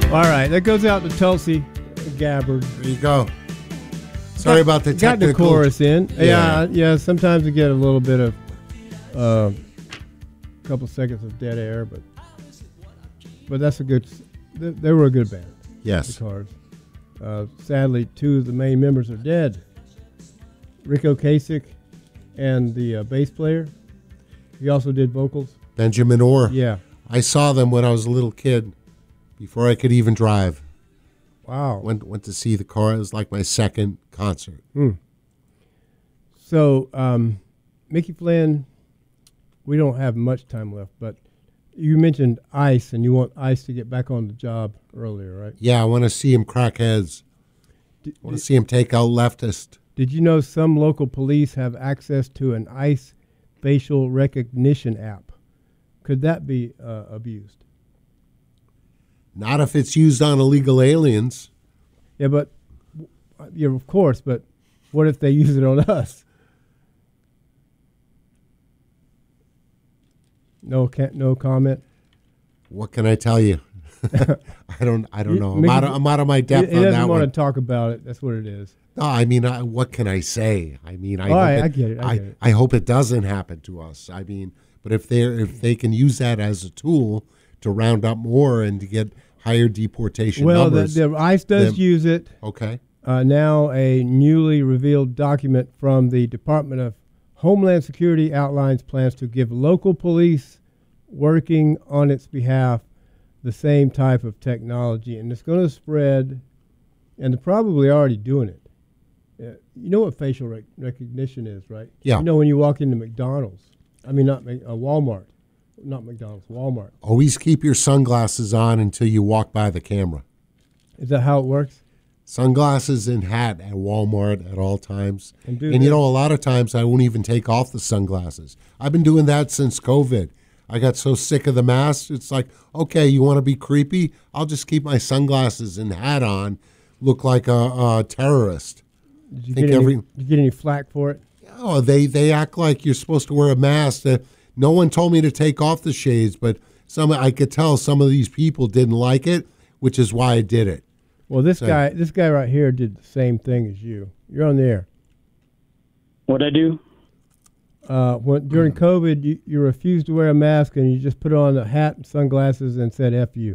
All right, that goes out to Tulsi Gabbard. There you go. Sorry about the technical. Got the chorus in. Yeah. Yeah. Sometimes we get a little bit of a couple seconds of dead air, but that's a good. They were a good band. Yes. The Cars. Sadly, two of the main members are dead. Rick Ocasek and the bass player. He also did vocals. Benjamin Orr. Yeah. I saw them when I was a little kid, before I could even drive. Wow. Went to see the Cars. It was like my second concert. So, Mickey Flynn, we don't have much time left, but you mentioned Ice, and you want Ice to get back on the job earlier, right? Yeah, I want to see him crack heads. I want to see him take out leftists. Did you know some local police have access to an ICE facial recognition app? Could that be abused? Not if it's used on illegal aliens. Yeah, but of course. But what if they use it on us? No comment. What can I tell you? I don't know. I'm out of my depth on that one. He doesn't want to talk about it. That's what it is. No, I mean, what can I say? I mean, I get it. I hope it doesn't happen to us. I mean, but if they can use that as a tool to round up more and to get higher deportation numbers. Well, the ICE does use it. Okay. Now a newly revealed document from the Department of Homeland Security outlines plans to give local police working on its behalf the same type of technology, and it's going to spread, and they're probably already doing it. You know what facial recognition is, right? Yeah. You know when you walk into McDonald's. I mean, not Walmart. Not McDonald's, Walmart. Always keep your sunglasses on until you walk by the camera. Is that how it works? Sunglasses and hat at Walmart at all times. And you know, a lot of times I won't even take off the sunglasses. I've been doing that since COVID. I got so sick of the mask. It's like, okay, you want to be creepy? I'll just keep my sunglasses and hat on, look like a terrorist. Did you get any flack for it? Oh, they act like you're supposed to wear a mask. No one told me to take off the shades, but I could tell some of these people didn't like it, which is why I did it. Well, this guy right here did the same thing as you. You're on the air. What'd I do? During COVID, you refused to wear a mask and you just put on a hat and sunglasses and said "F you."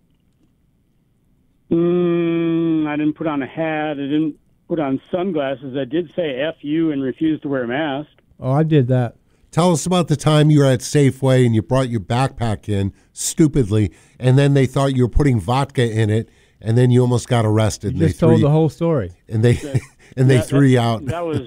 I didn't put on a hat. I didn't put on sunglasses. I did say "F you" and refused to wear a mask. Oh, I did that. Tell us about the time you were at Safeway and you brought your backpack in stupidly, and then they thought you were putting vodka in it, and then you almost got arrested. You just told the whole story. And they threw you out. That was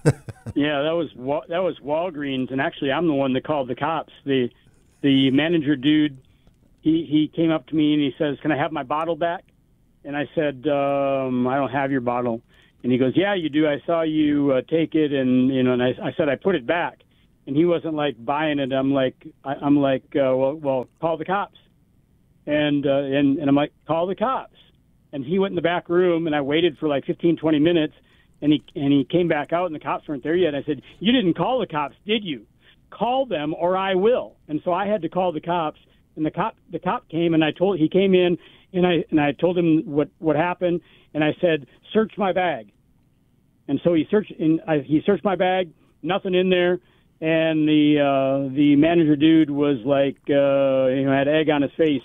that was Walgreens, and actually I'm the one that called the cops. The manager dude, he came up to me and he says, "Can I have my bottle back?" And I said, "I don't have your bottle." And he goes, "Yeah, you do. I saw you take it." And and I said I put it back. And he wasn't like buying it. I'm like, well, call the cops. And I'm like, call the cops. And he went in the back room, and I waited for like 15, 20 minutes, and he came back out, and the cops weren't there yet. I said, "You didn't call the cops, did you? Call them, or I will." And so I had to call the cops, and the cop came, and he came in, and I told him what happened, and I said, "Search my bag." And so he searched my bag, nothing in there. And the manager dude was like, had egg on his face.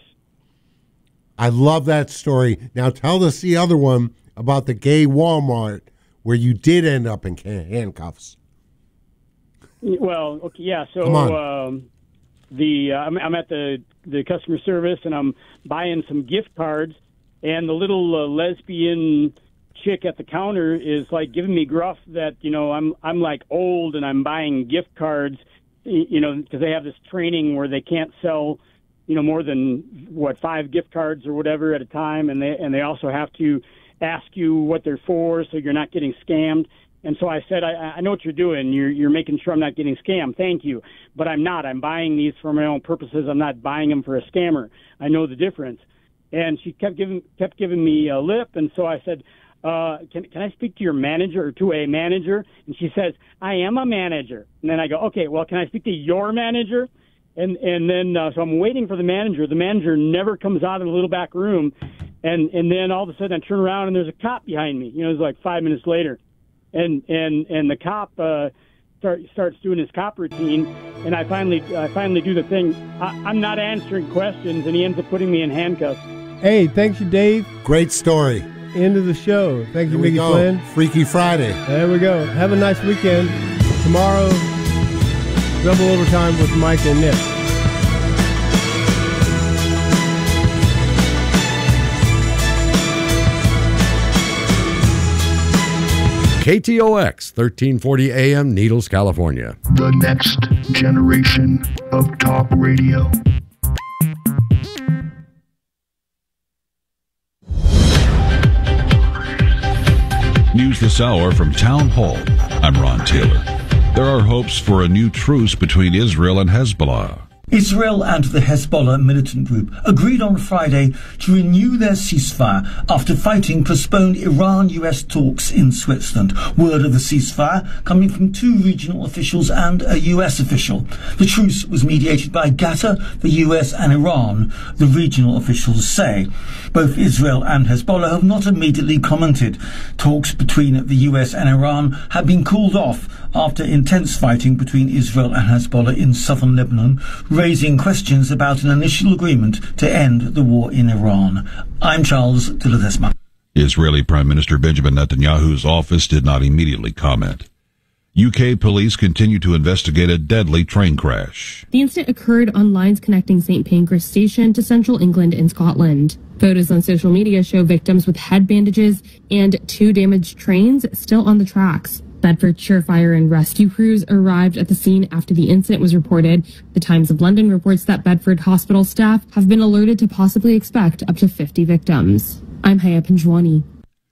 I love that story. Now tell us the other one about the gay Walmart where you did end up in handcuffs. Well, okay, yeah. So come on. I'm at the customer service, and I'm buying some gift cards, and the little lesbian chick at the counter is like giving me gruff that I'm like old and I'm buying gift cards, because they have this training where they can't sell more than 5 gift cards or whatever at a time, and they also have to ask you what they're for so you're not getting scammed. And so I said, I know what you're doing. You're making sure I'm not getting scammed. Thank you, but I'm not. I'm buying these for my own purposes. I'm not buying them for a scammer. I know the difference. And she kept giving me a lip, and so I said, can I speak to your manager or to a manager? And she says, "I am a manager." And then I go, "Okay, well, can I speak to your manager?" And then so I'm waiting for the manager. The manager never comes out of the little back room. And then all of a sudden I turn around and there's a cop behind me. You know, it was like 5 minutes later. And the cop starts doing his cop routine, and I finally do the thing. I'm not answering questions, and he ends up putting me in handcuffs. Hey, thank you, Dave. Great story. End of the show. Thank you, Here we Mickey go. Flynn. Freaky Friday. There we go. Have a nice weekend. Tomorrow, double overtime with Mike and Nick. KTOX, 1340 AM, Needles, California. The next generation of talk radio. News this hour from Town Hall. I'm Ron Taylor. There are hopes for a new truce between Israel and Hezbollah. Israel and the Hezbollah militant group agreed on Friday to renew their ceasefire after fighting postponed Iran-US talks in Switzerland. Word of the ceasefire coming from 2 regional officials and a US official. The truce was mediated by Qatar, the US and Iran, the regional officials say. Both Israel and Hezbollah have not immediately commented. Talks between the US and Iran have been called off after intense fighting between Israel and Hezbollah in southern Lebanon, raising questions about an initial agreement to end the war in Iran. I'm Charles de Ledesma. Israeli Prime Minister Benjamin Netanyahu's office did not immediately comment. UK police continue to investigate a deadly train crash. The incident occurred on lines connecting St. Pancras Station to central England and Scotland. Photos on social media show victims with head bandages and 2 damaged trains still on the tracks. Bedfordshire fire and rescue crews arrived at the scene after the incident was reported. The Times of London reports that Bedford hospital staff have been alerted to possibly expect up to 50 victims. I'm Haya Panjwani.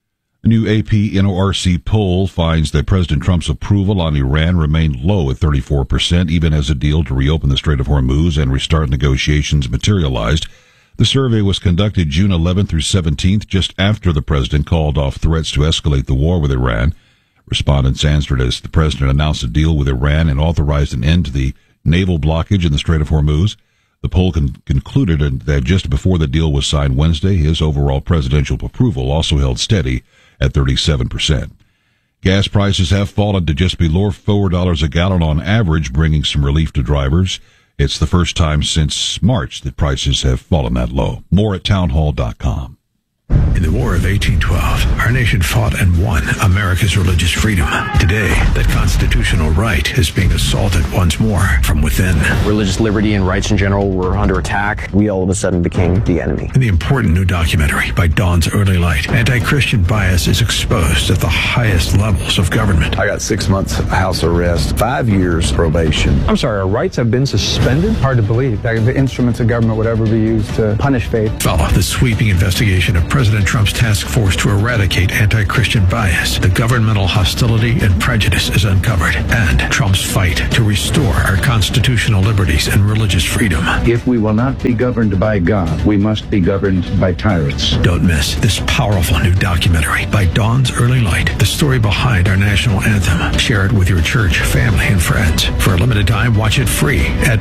A new AP NORC poll finds that President Trump's approval on Iran remained low at 34%, even as a deal to reopen the Strait of Hormuz and restart negotiations materialized. The survey was conducted June 11th through 17th, just after the president called off threats to escalate the war with Iran. Respondents answered as the president announced a deal with Iran and authorized an end to the naval blockage in the Strait of Hormuz. The poll concluded that just before the deal was signed Wednesday, his overall presidential approval also held steady at 37%. Gas prices have fallen to just below $4 a gallon on average, bringing some relief to drivers. It's the first time since March that prices have fallen that low. More at townhall.com. In the War of 1812, our nation fought and won America's religious freedom. Today, that constitutional right is being assaulted once more from within. Religious liberty and rights in general were under attack. We all of a sudden became the enemy. In the important new documentary by Dawn's Early Light, anti-Christian bias is exposed at the highest levels of government. I got 6 months house arrest, 5 years probation. I'm sorry, our rights have been suspended? Hard to believe that the instruments of government would ever be used to punish faith. Follow the sweeping investigation of President Trump's task force to eradicate anti-Christian bias. The governmental hostility and prejudice is uncovered, and Trump's fight to restore our constitutional liberties and religious freedom. If we will not be governed by God, we must be governed by tyrants. Don't miss this powerful new documentary by Dawn's Early Light, the story behind our national anthem. Share it with your church, family, and friends. For a limited time, watch it free at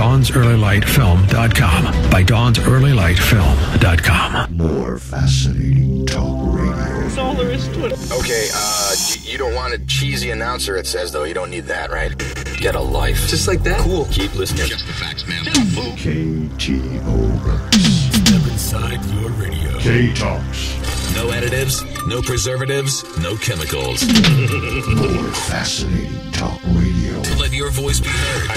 ByDawnsEarlyLightFilm.com. ByDawnsEarlyLightFilm.com. More fascinating talk radio. That's all there is to it. Okay, you don't want a cheesy announcer, it says, though. You don't need that, right? Get a life. Just like that? Cool. Keep listening. Just the facts, man. KTOX. Step inside your radio. K-Talks. No additives, no preservatives, no chemicals. More fascinating talk radio. To let your voice be heard.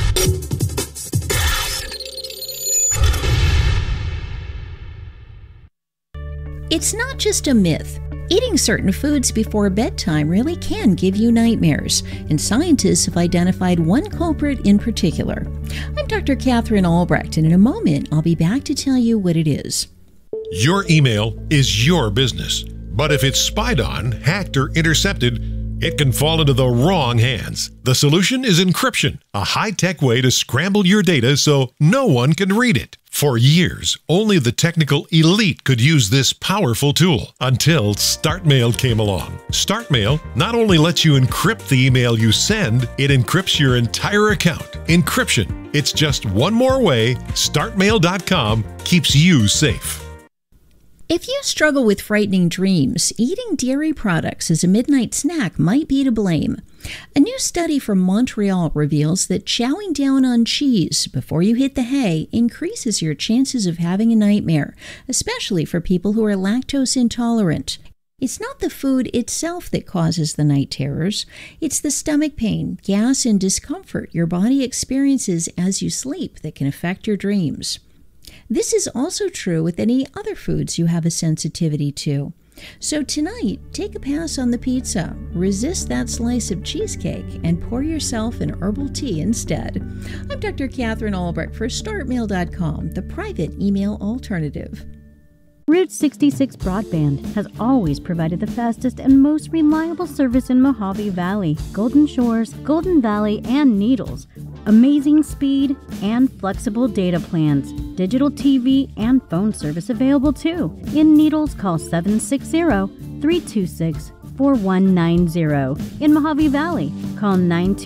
It's not just a myth. Eating certain foods before bedtime really can give you nightmares, and scientists have identified one culprit in particular. I'm Dr. Catherine Albrecht, and in a moment, I'll be back to tell you what it is. Your email is your business, but if it's spied on, hacked, or intercepted, it can fall into the wrong hands. The solution is encryption, a high-tech way to scramble your data so no one can read it. For years, only the technical elite could use this powerful tool until StartMail came along. StartMail not only lets you encrypt the email you send, it encrypts your entire account. Encryption. It's just one more way StartMail.com keeps you safe. If you struggle with frightening dreams, eating dairy products as a midnight snack might be to blame. A new study from Montreal reveals that chowing down on cheese before you hit the hay increases your chances of having a nightmare, especially for people who are lactose intolerant. It's not the food itself that causes the night terrors. It's the stomach pain, gas, and discomfort your body experiences as you sleep that can affect your dreams. This is also true with any other foods you have a sensitivity to. So tonight, take a pass on the pizza, resist that slice of cheesecake, and pour yourself an herbal tea instead. I'm Dr. Catherine Albrecht for StartMail.com, the private email alternative. Route 66 Broadband has always provided the fastest and most reliable service in Mojave Valley, Golden Shores, Golden Valley, and Needles. Amazing speed and flexible data plans. Digital TV and phone service available too. In Needles, call 760-326-4190. In Mojave Valley, call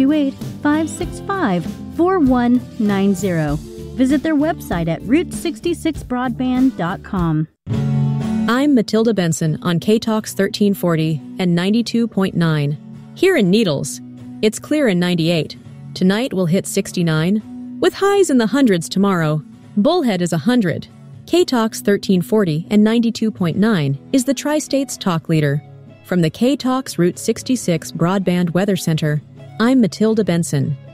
928-565-4190. Visit their website at route66broadband.com. I'm Matilda Benson on K-Talks 1340 and 92.9. Here in Needles, it's clear in 98. Tonight we'll hit 69, with highs in the hundreds tomorrow. Bullhead is 100. K-Talks 1340 and 92.9 is the Tri-State's talk leader. From the K-Talks Route 66 Broadband Weather Center, I'm Matilda Benson.